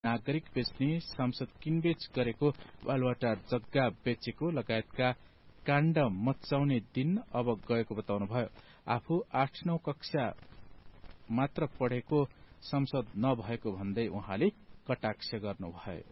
नागरिक बेच्ने, सांसद किनबेच गरेको बालुवाटार जग्गा बेचेको लगायतका काण्ड मच्चाउने दिन अब गएको बताउनुभयो। आफू 8-9 कक्षा मात्र पढेको संसद नभएको भन्दै उहाँले कटाक्ष गर्नुभयो।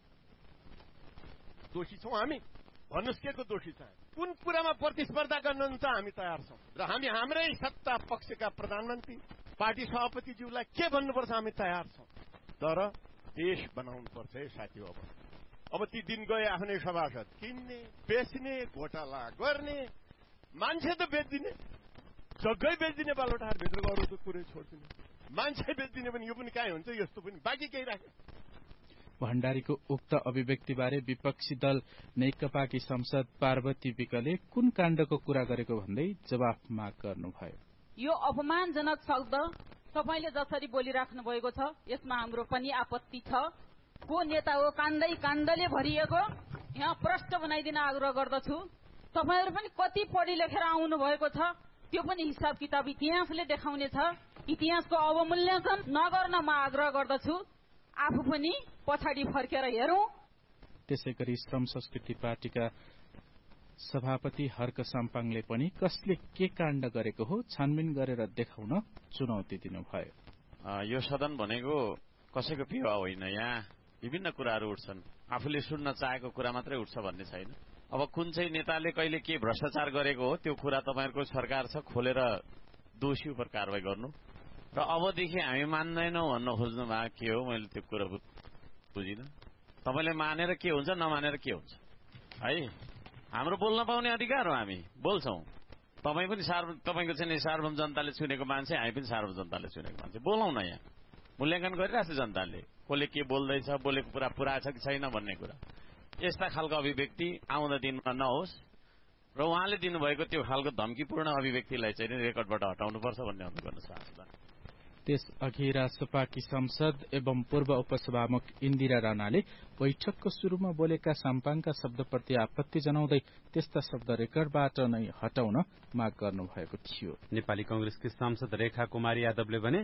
दोषी छौं हामी, भन्नुस् के को दोषी छ? कुन कुरामा प्रतिस्पर्धा गर्नुहुन्छ हामी तयार छौं र हामी हाम्रै सत्ता पक्षका प्रधानमन्त्री पार्टी सभापतिज्यूलाई के भन्नुपर्छ हामी तयार छौं। तर देश बनाउनु पर्छ है साथी। अब ती दिन गए आफ्नै सभासद किन्ने, बेच्ने, घोटाला गर्ने, मान्छे त बेच्दिने, जग्गै बेच्दिने, बालुवाटार भित्रको अरू त कुरै छोड्दिने, मान्छे बेच्दिने पनि यो पनि कहाँ हुन्छ यस्तो पनि बाँकी केही राख्यो। भण्डारीको उक्त अभिव्यक्तिबारे विपक्षी दल नेकपाकी संसद पार्वती विकले कुन काण्डको कुरा गरेको भन्दै जवाफ माग गर्नुभयो। यो अपमानजनक शब्द तपाईले जसरी बोलिराख्नु भएको छ यसमा हाम्रो पनि आपत्ति छ। को नेता हो काण्डले भरिएको, यहाँ प्रष्ट बनाइदिन आग्रह गर्दछु। तपाईहरु पनि कति पढी लेखेर आउनु भएको छ त्यो पनि हिसाब किताब इतिहासले देखाउने छ। इतिहासको अवमूल्यन नगर्न म आग्रह गर्दछु। आफू पनि पछाडि फर्केर हेरौं। त्यसैगरी श्रम संस्कृति पार्टीका सभापति हर्क साम्पाङले पनि कसले के काण्ड गरेको हो छानबिन गरेर देखाउन चुनौती दिनुभयो। यो सदन भनेको कसैको पिवा होइन, यहाँ विभिन्न कुराहरू उठ्छन्। आफूले सुन्न चाहेको कुरा मात्रै उठ्छ भन्ने छैन। अब कुन चाहिँ नेताले कहिले के भ्रष्टाचार गरेको हो त्यो कुरा तपाईहरुको सरकार छ, खोलेर दोषी उप कारबाही गर्नु। र अबदेखि हामी मान्दैनौँ भन्न खोज्नु भएको के हो मैले त्यो कुरा बुझिन। तपाईले मानेर के हुन्छ, नमानेर के हुन्छ है? हाम्रो बोल्न पाउने अधिकार हो, हामी बोल्छौं। तपाई पनि तपाईको चाहिँ सार्वभौम जनताले चुनेको मान्छे, हामी पनि सार्वभौम जनताले चुनेको मान्छे। बोलौं न, यहाँ मूल्याङ्कन गरिरहेछ जनताले कसले के बोल्दैछ, बोलेको कुरा पुरा छ कि छैन भन्ने कुरा। यस्ता खालको अभिव्यक्ति आउँदा दिनमा नहोस् र उहाँले दिनुभएको त्यो खालको धम्कीपूर्ण अभिव्यक्तिलाई चाहिँ रेकर्डबाट हटाउनुपर्छ भन्ने अनुरोध गर्न चाहन्छु। त्यसअघि राष्ट्रपाकी संसद एवं पूर्व उपसभामुख इन्दिरा राणाले बैठकको शुरूमा बोलेका साम्पाङका शब्दप्रति आपत्ति जनाउँदै त्यस्ता शब्द रेकर्डबाट नै हटाउन माग गर्नुभएको थियो। नेपाली कंग्रेसकी सांसद रेखा कुमारी यादवले भने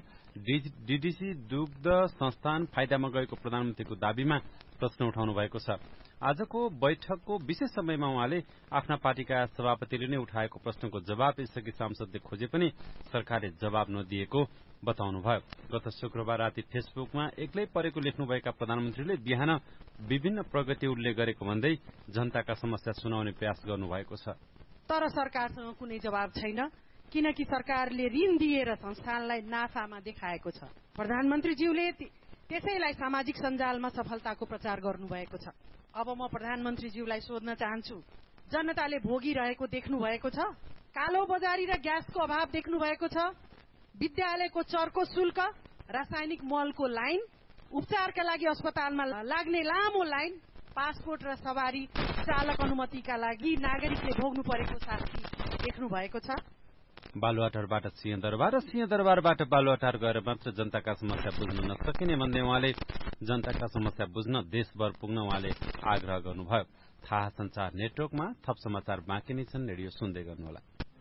डीडीसी दुग्ध संस्थान फाइदामा गएको प्रधानमन्त्रीको दाबीमा प्रश्न उठाउनु भएको छ। आजको बैठकको विशेष समयमा उहाँले आफ्ना पार्टीका सभापतिले नै उठाएको प्रश्नको जवाब यसअघि सांसदले खोजे पनि सरकारले जवाब नदिएको बताउनुभयो। गत शुक्रबार राति फेसबुकमा एक्लै परेको लेख्नुभएका प्रधानमन्त्रीले बिहान विभिन्न प्रगति उल्लेख गरेको भन्दै जनताका समस्या सुनाउने प्रयास गर्नुभएको छ। तर सरकारसँग कुनै जवाब छैन, किनकि सरकारले ऋण दिएर संस्थानलाई नाफामा देखाएको छ। प्रधानमन्त्रीज्यूले त्यसैलाई सामाजिक सञ्जालमा सफलताको प्रचार गर्नुभएको छ। अब म प्रधानमन्त्रीज्यूलाई सोध्न चाहन्छु, जनताले भोगिरहेको देख्नु भएको छ? कालो बजारी र ग्यासको अभाव देख्नु भएको छ? विद्यालयको चर्को शुल्क, रासायनिक मलको लाइन, उपचारका लागि अस्पतालमा लाग्ने लामो लाइन, पासपोर्ट र सवारी चालक अनुमतिका लागि नागरिकले भोग्नु परेको शास्ति देख्नु भएको छ? बालुवाटारबाट सिंहदरबार र सिंहदरबारबाट बालुवाटार गएर मात्र जनताका समस्या बुझ्न नसकिने भन्दै उहाँले जनताका समस्या बुझ्न देशभर पुग्न उहाँले आग्रह गर्नुभयो। थाहा संचार नेटवर्कमा थप समाचार बाँकी नै छन्, रेडियो सुन्दै गर्नुहोला।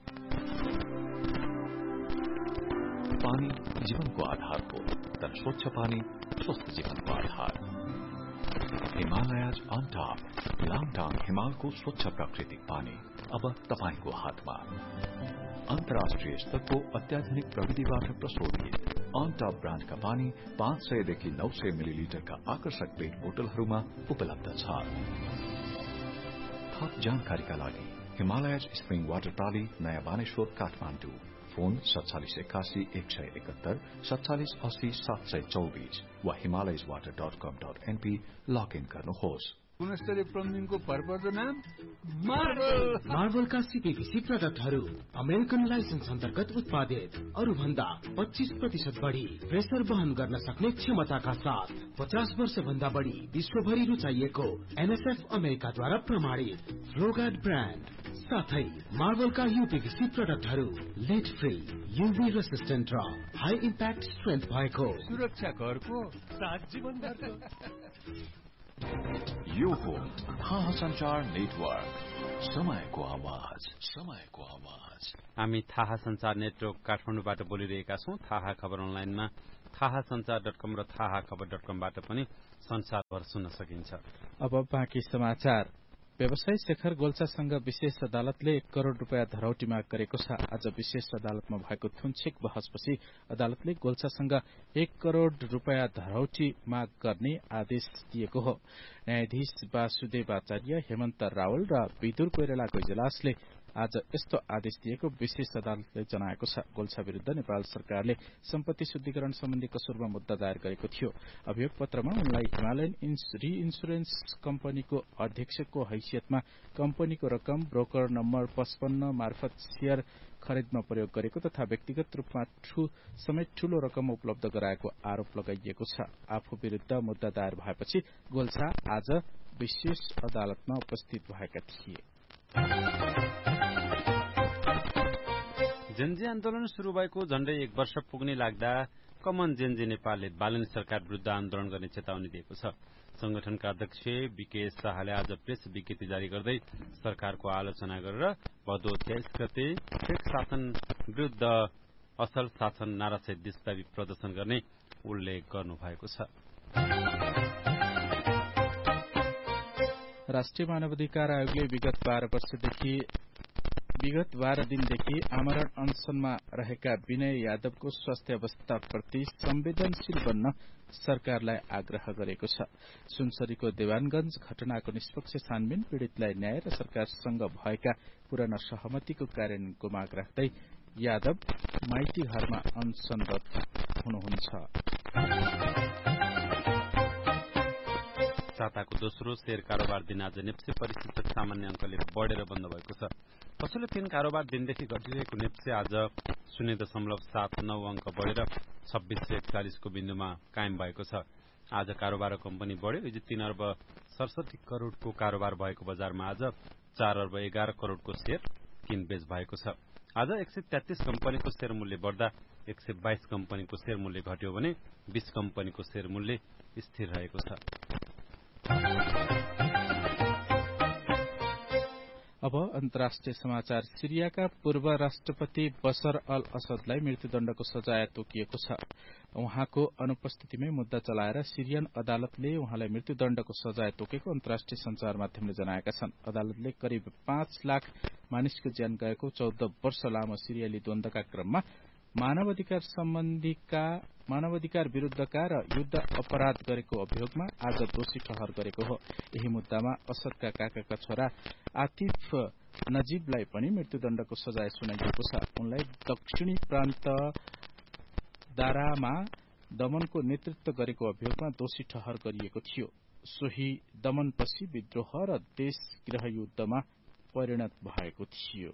पानी जीवनको आधार हो, तर स्वच्छ पानी स्वस्थ जीवनको आधार। हिमालयज अन टॉप, लाङटाङ हिमालको स्वच्छ प्राकृतिक पानी अब तपाईको हातमा। अन्तर्राष्ट्रिय स्तरको अत्याधुनिक प्रविधिबाट प्रशोधित अन टॉप ब्रान्डका पानी 500 देखि 900 मिलिलिटरका आकर्षक पेट बोतलहरूमा उपलब्ध छ। थप जानकारीका लागि हिमालयज स्प्रिङ वाटर प्राली, नयाँ बानेश्वर, काठमाडौँ। फोन 4781 171 4780 724 वा himalayaswater.com.np लगइन गर्नुहोस्। गुणस्तरीय प्लम्बिङको भरपर्दो नाम मार्बलका सीपीवीसी प्रडक्टहरू अमेरिकन लाइसेन्स अन्तर्गत उत्पादित, अरू भन्दा 25% बढी प्रेसर वहन गर्न सक्ने क्षमताका साथ 50 वर्ष भन्दा बढी विश्वभरि रुचाइएको एनएसएफ अमेरिकाद्वारा प्रमाणित फ्लोगार्ड ब्रान्ड, साथै मार्बलका यूपीवीसी प्रडक्टहरू लेड फ्री, यूभी रेसिस्टेन्ट र हाई इम्प्याक्ट स्ट्रेन्थ भएको, सुरक्षा घरको साथ जीवनभरको। यो हो थाहा संचार नेटवर्क, समयको आवाज, समयको आवाज। हामी थाहा संचार नेटवर्क काठमाडौँबाट बोलिरहेका छौं। थाहा खबर अनलाइनमा थाहासञ्चार.com र थाहाखबर.comबाट पनि संसारभर सुन्न सकिन्छ। अब बाँकी समाचार। व्यवसायी शेखर गोल्छासँग विशेष अदालतले 1 करोड़ रुपियाँ धरौटी माग गरेको छ। आज विशेष अदालतमा भएको थुनछेक बहसपछि अदालतले गोल्छासँग 1 करोड़ रुपियाँ धरौटी माग गर्ने आदेश दिएको हो। न्यायाधीश वासुदेव आचार्य, हेमन्त रावल र विदुर कोइरालाको इजलासले आज यस्तो आदेश दिएको विशेष अदालतले जनाएको छ। गोल्छा विरूद्ध नेपाल सरकारले सम्पत्ति शुद्धिकरण सम्बन्धी कसुरमा मुद्दा दायर गरेको थियो। अभियोग पत्रमा उनलाई हिमालयन रिइन्स्योरेन्स कम्पनीको अध्यक्षको हैसियतमा कम्पनीको रकम ब्रोकर नम्बर 55 मार्फत शेयर खरिदमा प्रयोग गरेको तथा व्यक्तिगत रूपमा समेत ठूलो रकम उपलब्ध गराएको आरोप लगाइएको छ। आफू विरूद्ध मुद्दा दायर भएपछि गोल्छा आज विशेष अदालतमा उपस्थित भएका थिए। जेन्जी आन्दोलन शुरू भएको झण्डै 1 वर्ष पुग्ने लाग्दा कमन जेन्जी नेपालले बालन सरकार विरूद्ध आन्दोलन गर्ने चेतावनी दिएको छ। संगठनका अध्यक्ष बीके शाहले आज प्रेस विज्ञप्ति जारी गर्दै सरकारको आलोचना गरेर भदौ 23 गते फेक शासन विरूद्ध असल शासन नारासहित देशव्यापी प्रदर्शन गर्ने उल्लेख गर्नुभएको छ। राष्ट्रिय मानवाधिकार आयोगले विगत 12 दिनदेखि आमरण अनसनमा रहेका विनय यादवको स्वास्थ्य अवस्थाप्रति संवेदनशील बन्न सरकारलाई आग्रह गरेको छ। सुनसरीको देवानगंज घटनाको निष्पक्ष छानबिन, पीड़ितलाई न्याय र सरकारसँग भएका पुराना सहमतिको कार्यान्वयनको माग राख्दै यादव माइती घरमा अनसनरत हुनुहुन्छ। साताको दोस्रो शेयर कारोबार दिन आज नेप्से परिसूचक सामान्य अंकले बढेर बन्द भएको छ। पछिल्लो 3 कारोबार दिनदेखि घटिरहेको नेप्से आज 0.79 अंक बढेर 2641 को बिन्दुमा कायम भएको छ। आज कारोबार कम्पनी बढ्यो। हिजो 3 अर्ब 67 करोड़को कारोबार भएको बजारमा आज 4 अर्ब 11 करोड़को शेयर किनबेच भएको छ। आज 133 कम्पनीको शेयर मूल्य बढ्दा 122 कम्पनीको शेयर मूल्य घट्यो भने 20 कम्पनीको शेयर मूल्य स्थिर रहेको छ। अब अन्तर्राष्ट्रिय समाचार। सिरियाका पूर्व राष्ट्रपति बशर अल असदलाई मृत्युदण्डको सजाय तोकिएको छ। उहाँको अनुपस्थितिमै मुद्दा चलाएर सिरियन अदालतले उहाँलाई मृत्युदण्डको सजाय तोकेको अन्तर्राष्ट्रिय संचार माध्यमले जनाएका छन्। अदालतले करिब 5 लाख मानिसको ज्यान गएको 14 वर्ष लामो सिरियाली द्वन्द्वका क्रममा मानवाधिकार विरूद्धका र युद्ध अपराध गरेको अभियोगमा आज दोषी ठहर गरेको हो। यही मुद्दामा असदका काकाका छोरा आतिफ नजीबलाई पनि मृत्युदण्डको सजाय सुनाइएको छ। उनलाई दक्षिणी प्रान्त दारामा दमनको नेतृत्व गरेको अभियोगमा दोषी ठहर गरिएको थियो। सोही दमनपछि विद्रोह र देश गृहयुद्धमा परिणत भएको थियो।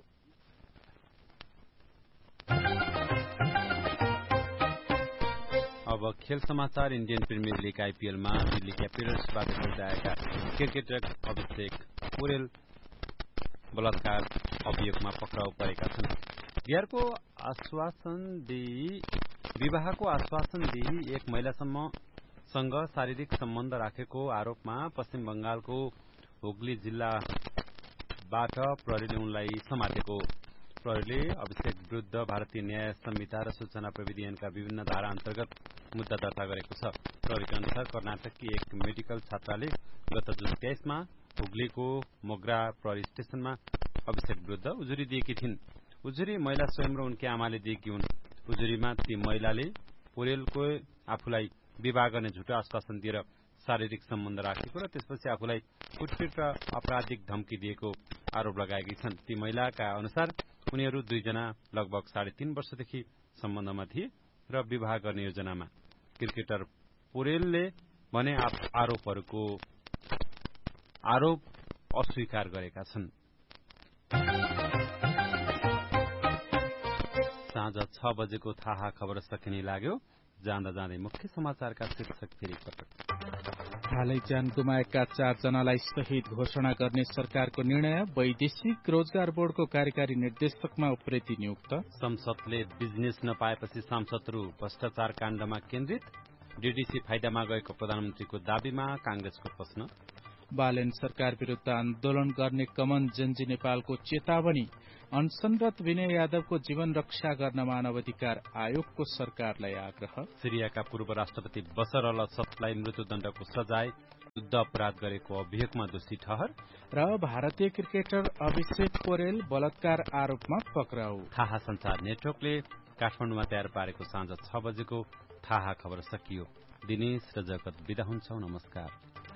अब खेल समाचार। इन्डियन प्रिमियर लीग आईपीएलमा दिल्ली क्यापिटल्सबाट खेल्दै आएका क्रिकेटर अभिषेक पोरेल बलात्कार अभियोगमा पक्राउ परेका छन्। विवाहको आश्वासन दिई एक महिलासँग शारीरिक सम्बन्ध राखेको आरोपमा पश्चिम बंगालको हुगली जिल्लाबाट प्रहरीले उनलाई समातेको। प्रहरीले अभिषेक विरूद्ध भारतीय न्याय संहिता र सूचना प्रविधि ऐनका विभिन्न धारा अन्तर्गत मुद्दा दर्ता गरेको छ। प्रहरीका अनुसार कर्नाटककी एक मेडिकल छात्राले गत जुन 23 मा हुगलीको मोगरा प्रहरी स्टेशनमा अभिषेक विरूद्ध उजुरी दिएकी थिइन्। उजुरी महिला स्वयं र उनकी आमाले दिएकी हुन्। उजुरीमा ती महिलाले पोरेलको आफूलाई विवाह गर्ने झुटो आश्वासन दिएर शारीरिक सम्बन्ध राखेको र त्यसपछि आफूलाई कुटपिट र आपराधिक धम्की दिएको आरोप लगाएकी छन्। ती महिलाका अनुसार उनीहरू 2 जना लगभग 3.5 वर्षदेखि सम्बन्धमा थिए र विवाह गर्ने योजनामा। क्रिकेटर पोरेलले भने आरोप अस्वीकार गरेका छन्। साँझ 6 बजेको थाहा खबर सकिने लाग्यो। जाँदा जाँदै मुख्य समाचारका शीर्षक फेरि पटक। हालै ज्यान गुमाएका 4 जनालाई शहीद घोषणा गर्ने सरकारको निर्णय। वैदेशिक रोजगार बोर्डको कार्यकारी निर्देशकमा उप्रेती नियुक्त। संसदले बिजनेस नपाएपछि सांसदहरू भ्रष्टाचार काण्डमा केन्द्रित। डीडीसी फाइदामा गएको प्रधानमन्त्रीको दाबीमा कांग्रेसको प्रश्न। बालेन सरकार विरूद्ध आन्दोलन गर्ने कमन जेन्जी नेपालको चेतावनी। अनसनरत विनय यादवको जीवन रक्षा गर्न मानव अधिकार आयोगको सरकारलाई आग्रह। सिरियाका पूर्व राष्ट्रपति बशर अल असदलाई मृत्युदण्डको सजाय, युद्ध अपराध गरेको अभियोगमा दोषी ठहर। र भारतीय क्रिकेटर अभिषेक पोरेल बलात्कार आरोपमा पक्राउ। थाहा संचार नेटवर्कले काठमाडौँमा तयार पारेको साँझ 6 बजेको थाहा खबर सकियो। दिनेश र जगत बिदा हुन्छौ। नमस्कार।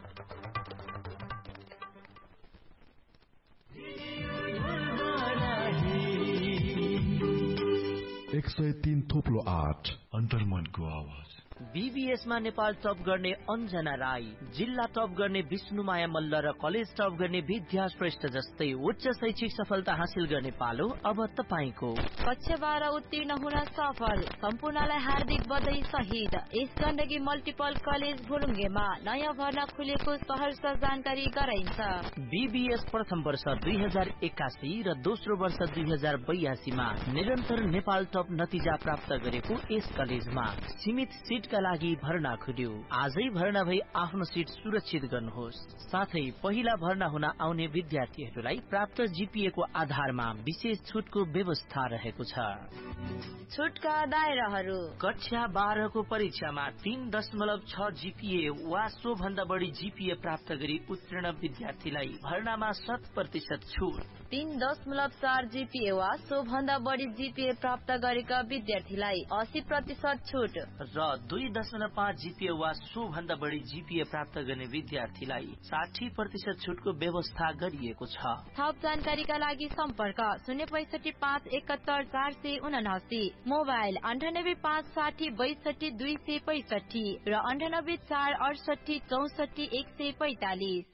एक 103 थोप्लो 8 अन्तर्मनको आवाज। बीबीएसमा नेपाल टप गर्ने अञ्जना राई, जिल्ला टप गर्ने विष्णुमाया मल्ल र कलेज टप गर्ने विद्या श्रेष्ठ जस्तै उच्च शैक्षिक सफलता हासिल गर्ने पालो अब तपाईको। कक्षा 12 उत्तीर्ण हुन सफल सम्पूर्णलाई हार्दिक बधाई सहित यस गण्डकी मल्टिपल कलेज भुलुङ्गेमा नयाँ भर्ना खुलेको सहर्ष जानकारी गराइन्छ। बीबीएस प्रथम वर्ष 2081 र दोस्रो वर्ष 2082 मा निरन्तर नेपाल टप नतिजा प्राप्त गरेको यस कलेजमा सीमित सीटका लागि भर्ना खुल्यो। आजै भर्ना भई आफ्नो सीट सुरक्षित गर्नुहोस्। साथै पहिला भर्ना हुन आउने विद्यार्थीहरूलाई प्राप्त जीपीए को आधारमा विशेष छुटको व्यवस्था रहेको छ। छुटका दायराहरू: कक्षा 12 को परीक्षामा 3.6 जीपीए वा सो भन्दा बढी जीपीए प्राप्त गरी उत्तीर्ण विद्यार्थीलाई भर्नामा 100% छुट। 3.4 जीपीए वा सो भन्दा बढी जीपीए प्राप्त गरेका विद्यार्थीलाई 80% छुट र 2.5 जीपीए वा सो भन्दा बढी जीपीए प्राप्त गर्ने विद्यार्थीलाई 60% छुटको व्यवस्था गरिएको छ। थप जानकारीका लागि सम्पर्क 065 571 479, मोबाइल 98 560 62 265 र 98 4 68 64 145।